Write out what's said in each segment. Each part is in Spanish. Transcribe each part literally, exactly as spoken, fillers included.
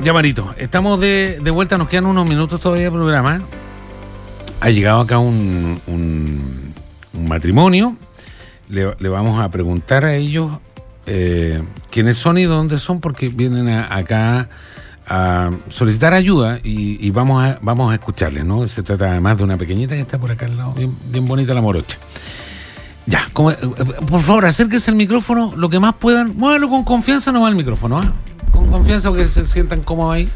Ya, Marito, estamos de, de vuelta, nos quedan unos minutos todavía de programa. Ha llegado acá un, un, un matrimonio. Le, le vamos a preguntar a ellos eh, quiénes son y dónde son, porque vienen a, acá a solicitar ayuda y, y vamos a vamos a escucharles, ¿no? Se trata además de una pequeñita que está por acá al lado, bien, bien bonita la morocha. Ya, como, por favor, acérquense al micrófono lo que más puedan. Muévelo con confianza, no va al micrófono, ¿ah? ¿eh? Con confianza, porque se sientan cómodos ahí.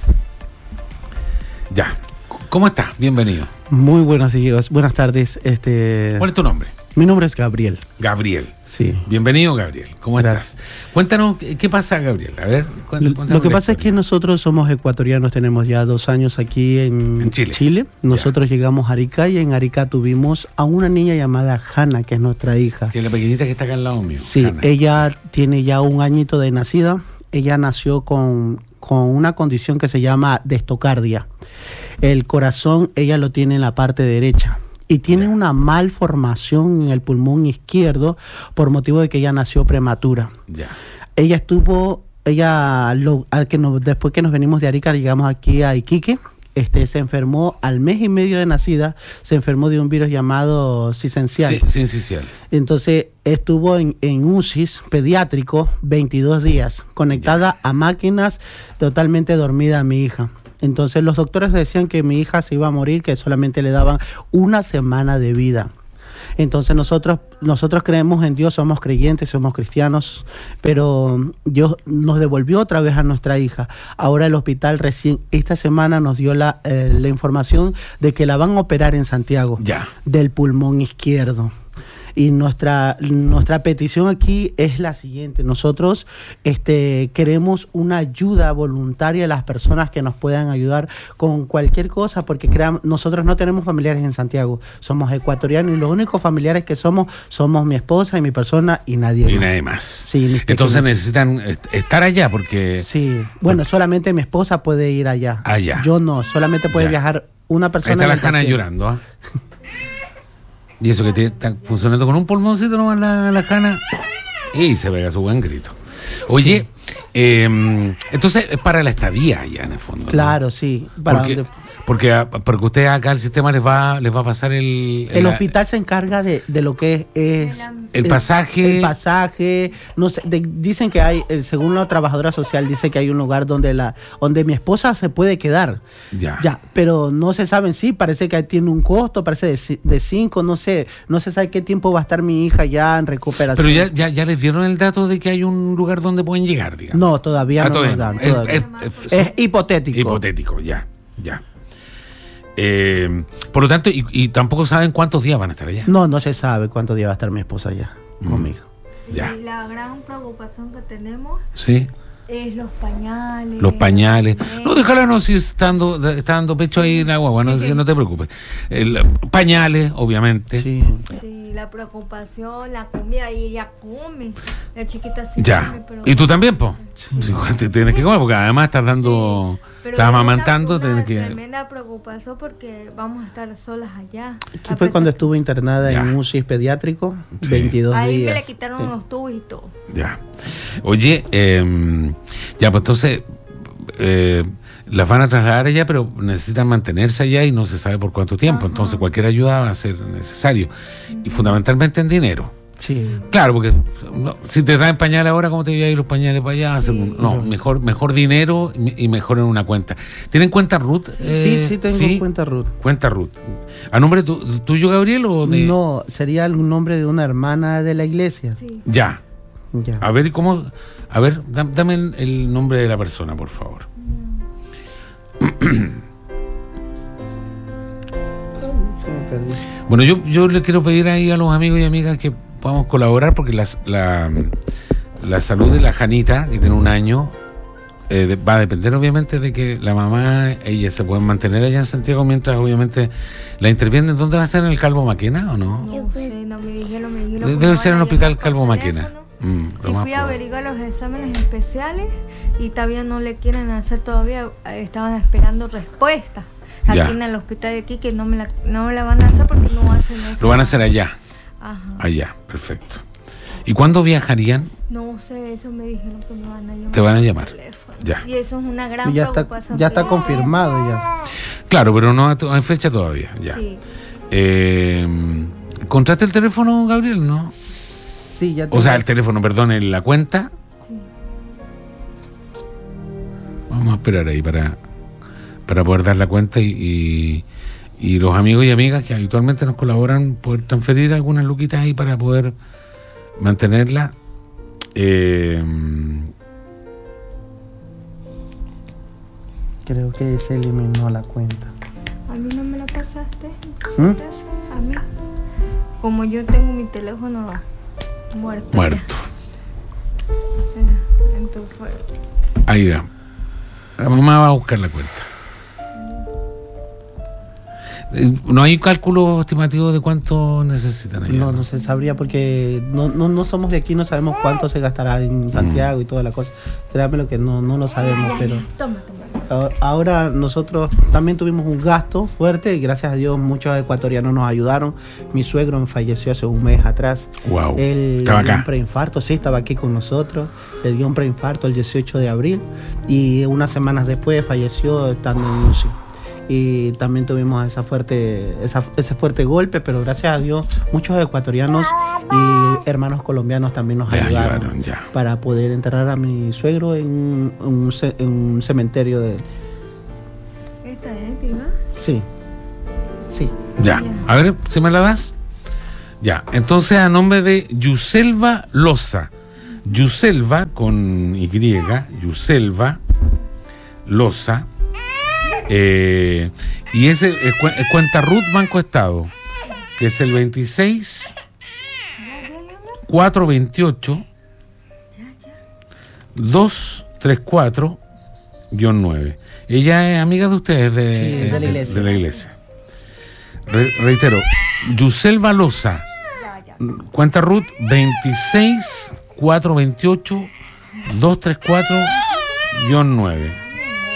Ya, ¿cómo estás? Bienvenido. Muy buenos días, buenas tardes. Este... ¿Cuál es tu nombre? Mi nombre es Gabriel. Gabriel. Sí. Bienvenido, Gabriel. ¿Cómo Gracias. estás? Cuéntanos, ¿qué pasa, Gabriel? A ver, cuéntanos. Lo que pasa es que nosotros somos ecuatorianos, tenemos ya dos años aquí en, en Chile. Chile. Nosotros ya. llegamos a Arica y en Arica tuvimos a una niña llamada Hanna, que es nuestra hija. Que es la pequeñita que está acá al lado mío. Sí, Hanna. Ella tiene ya un añito de nacida. Ella nació con, con una condición que se llama destocardia. El corazón, ella lo tiene en la parte derecha. Y tiene una malformación en el pulmón izquierdo por motivo de que ella nació prematura. Ya. Ella estuvo, ella lo, al que nos, después que nos venimos de Arica, llegamos aquí a Iquique, este, se enfermó al mes y medio de nacida, se enfermó de un virus llamado sincicial. Sí, sincicial. Entonces estuvo en, en U C I S pediátrico veintidós días, conectada ya. a máquinas, totalmente dormida a mi hija. Entonces los doctores decían que mi hija se iba a morir, que solamente le daban una semana de vida. Entonces nosotros nosotros creemos en Dios, somos creyentes, somos cristianos, pero Dios nos devolvió otra vez a nuestra hija. Ahora el hospital recién esta semana nos dio la, eh, la información de que la van a operar en Santiago, ya. del pulmón izquierdo. Y nuestra nuestra petición aquí es la siguiente. Nosotros este, queremos una ayuda voluntaria de las personas que nos puedan ayudar con cualquier cosa, porque creamos, nosotros no tenemos familiares en Santiago, somos ecuatorianos y los únicos familiares que somos somos mi esposa y mi persona y nadie y más. nadie más. Sí, entonces necesitan estar allá porque... Sí, bueno, solamente mi esposa puede ir allá. Allá. Yo no, solamente puede ya. viajar una persona. Ahí está la Hanna llorando, ¿ah? ¿eh? Y eso que te, está funcionando con un pulmoncito nomás la, la Hanna. Y se pega su buen grito. Oye, sí. eh, entonces es para la estadía allá en el fondo. Claro, ¿no? Sí. Para porque, donde... porque, porque usted acá el sistema les va les va a pasar el... El, el hospital se encarga de, de lo que es... es el pasaje. El, el pasaje. No sé, de, dicen que hay, según la trabajadora social, dice que hay un lugar donde la donde mi esposa se puede quedar. Ya. Ya, pero no se sabe en sí, parece que tiene un costo, parece de, de cinco, no sé, no se sabe qué tiempo va a estar mi hija ya en recuperación. Pero ya, ya, ya les dieron el dato de que hay un lugar donde pueden llegar, digamos. No, todavía ah, no todavía nos dan. Es, todavía. Es, es, es hipotético. Hipotético, ya, ya. Eh, por lo tanto, y, y tampoco saben cuántos días van a estar allá. No, no se sabe cuántos días va a estar mi esposa allá mm. conmigo. Ya. Y la gran preocupación que tenemos sí. es los pañales. Los pañales. No, déjala, no, si está dando, está dando pecho ahí en la guagua, no, sí. no te preocupes. El, pañales, obviamente. Sí. Sí, la preocupación, la comida, y ella come. La chiquita sí ya. come, pero... ¿Y tú también, po? Sí. Sí, te tienes que comer, porque además estás dando... Sí. Estás amamantando, tienes que... Tremenda preocupación porque vamos a estar solas allá. Que fue cuando estuve internada ya. en U C I S pediátrico, sí. veintidós Ahí días. Ahí me le quitaron sí. los tubos y todo. Ya. Oye, eh, ya, pues entonces... Eh, las van a trasladar allá, pero necesitan mantenerse allá y no se sabe por cuánto tiempo. Ajá. Entonces cualquier ayuda va a ser necesario. Uh-huh. Y fundamentalmente en dinero. Sí. Claro, porque no, si te traen pañales ahora, ¿cómo te voy a ir los pañales para allá? Sí. Un, no, mejor mejor dinero y mejor en una cuenta. ¿Tienen cuenta Ruth? Sí, eh, sí, tengo ¿sí? cuenta Ruth. Cuenta Ruth. ¿A nombre tu, tuyo, Gabriel, o de...? No, sería el nombre de una hermana de la iglesia. Sí. Ya. ya. A ver, ¿cómo...? A ver, dame el nombre de la persona, por favor. Bueno, yo, yo le quiero pedir ahí a los amigos y amigas que podamos colaborar, porque las, la, la salud de la Janita, que tiene un año, eh, va a depender obviamente de que la mamá, ella se pueden mantener allá en Santiago mientras obviamente la intervienen. ¿Dónde va a estar? ¿En el Calvo Maquena o no? No sé, no me dijeron, me dijeron. Debe ser en el hospital Calvo Maquena. Mm, y fui a averiguar los exámenes especiales y todavía no le quieren hacer todavía, estaban esperando respuestas aquí ya. en el hospital de aquí, que no me la, no me la van a hacer porque no hacen eso. Lo van a hacer allá. Ajá. Allá, perfecto. ¿Y cuándo viajarían? No sé, eso me dijeron que me van a llamar. ¿Te van a llamar? Ya. Y eso es una gran ya está, preocupación. ya está confirmado ya. Claro, pero no hay fecha todavía. Ya. Sí. Eh, ¿Contraste el teléfono, Gabriel? ¿No? Sí, ya tengo. O sea, el teléfono, perdón, en la cuenta. Sí. Vamos a esperar ahí para, para poder dar la cuenta y, y, y los amigos y amigas que habitualmente nos colaboran poder transferir algunas luquitas ahí para poder mantenerla. Eh, Creo que se eliminó la cuenta. A mí no me la pasaste. ¿Mm? A mí. Como yo tengo mi teléfono muerto. muerto. Ya. En tu fue. Ahí va. La mamá va a buscar la cuenta. ¿No hay cálculo estimativo de cuánto necesitan allá? No, no se sabría porque no, no, no somos de aquí, no sabemos cuánto se gastará en Santiago mm. y toda la cosa. Créame lo que no, no lo sabemos, ya, pero ya. Toma, toma. Ahora nosotros también tuvimos un gasto fuerte y gracias a Dios muchos ecuatorianos nos ayudaron. Mi suegro falleció hace un mes atrás. Wow. Él ¿Estaba le dio acá? un preinfarto, sí, estaba aquí con nosotros. Le dio un preinfarto el dieciocho de abril y unas semanas después falleció estando en U C I. Y también tuvimos esa fuerte, esa, ese fuerte golpe, pero gracias a Dios muchos ecuatorianos y hermanos colombianos también nos Le ayudaron, ayudaron, ya. para poder enterrar a mi suegro en un, en un cementerio de... ¿Esta es, Diva? Sí, sí. Ya. A ver, ¿si me la das? Ya. Entonces, a nombre de Yuselva Loza. Yuselva con Y, Yuselva Loza. Eh, y ese es, cu- es cuenta Ruth Banco Estado, que es el veintiséis cuatrocientos veintiocho doscientos treinta y cuatro nueve. Ella es amiga de ustedes de, Sí, de la de- iglesia. de la iglesia. Re- reitero, Yuselva Loza, cuenta Ruth veintiséis cuatrocientos veintiocho doscientos treinta y cuatro nueve.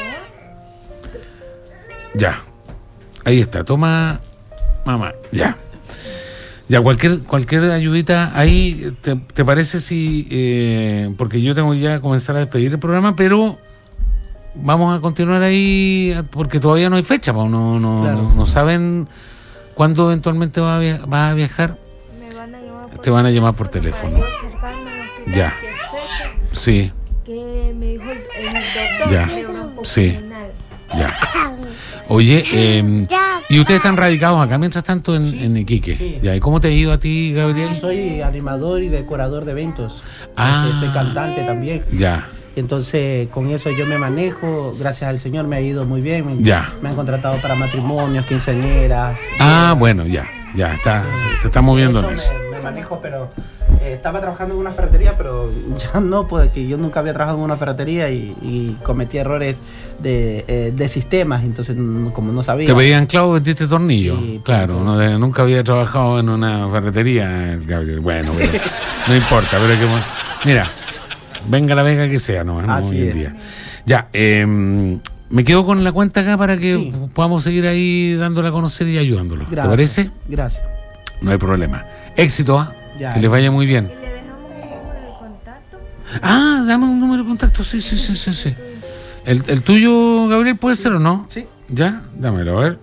Ya, ahí está, toma, mamá, ya. Ya, cualquier cualquier ayudita ahí, ¿te, te parece si, eh, porque yo tengo ya que comenzar a despedir el programa, pero vamos a continuar ahí, porque todavía no hay fecha, no, no, no, Claro. no, no saben cuándo eventualmente va a, via- vas a viajar. Me van a llamar por Te van a llamar por teléfono. para yo acercarme al hospital, Ya. que fecha Sí, que me dijo el, el doctor Ya. neuropopular. Sí. ya. Oye, eh, y ustedes están radicados acá mientras tanto en, Sí, en Iquique. sí. Ya, ¿y cómo te ha ido a ti, Gabriel? Soy animador y decorador de eventos. Ah. Este, soy cantante también. Ya, Entonces, con eso yo me manejo. Gracias al Señor me ha ido muy bien. Me, Ya. me han contratado para matrimonios, quinceañeras. ah, bodas. bueno, ya, ya, está, te está moviendo en Eso eso. Me, me manejo, pero eh, estaba trabajando en una ferretería, pero ya no, porque yo nunca había trabajado en una ferretería y, y cometí errores de, eh, de sistemas, entonces no- como no sabía. Te pedían clavo, vendiste tornillo. Sí, claro, pues. no, de- nunca había trabajado en una ferretería, Gabriel. Bueno, bueno, no importa, pero es que, bueno, mira, venga la vega que sea, ¿no? Así Hoy en es. día. Ya, eh, me quedo con la cuenta acá para que Sí. podamos seguir ahí dándola a conocer y ayudándolos. ¿Te Gracias. parece? Gracias. No hay problema. Éxito, ¿ah? Ya. Que les vaya muy bien. Y le dejamos un número de contacto. Ah, dame un número de contacto, sí, sí, sí, sí, sí. ¿El, el tuyo, Gabriel, puede ser o no? Sí, ¿Ya? Dámelo, a ver.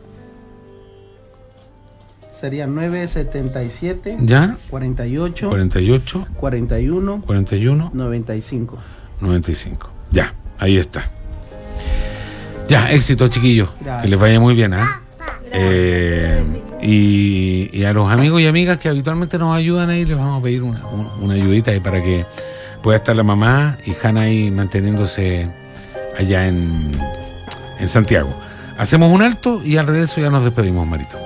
sería nueve setenta y siete, ¿Ya? cuarenta y ocho, cuarenta y ocho, cuarenta y uno, cuarenta y uno, noventa y cinco. noventa y cinco. Ya, ahí está. Ya, éxito, chiquillos. Gracias. Que les vaya muy bien, ¿ah? Eh, y, y a los amigos y amigas que habitualmente nos ayudan ahí, les vamos a pedir una, un- una ayudita ahí para que pueda estar la mamá y Hanna ahí manteniéndose allá en, en Santiago. Hacemos un alto y al regreso ya nos despedimos, Marito.